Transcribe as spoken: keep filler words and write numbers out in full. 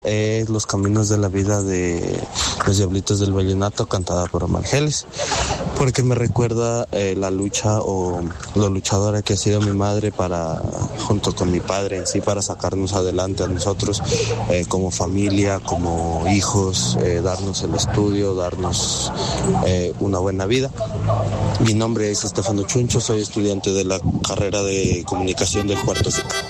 Eh, Los Caminos de la Vida de Los Diablitos del Vallenato, cantada por Omar Geles, porque me recuerda eh, la lucha o lo luchadora que ha sido mi madre para, junto con mi padre en sí, para sacarnos adelante a nosotros eh, como familia, como hijos, eh, darnos el estudio, darnos eh, una buena vida. Mi nombre es Estefano Chuncho, soy estudiante de la carrera de comunicación del cuarto ciclo.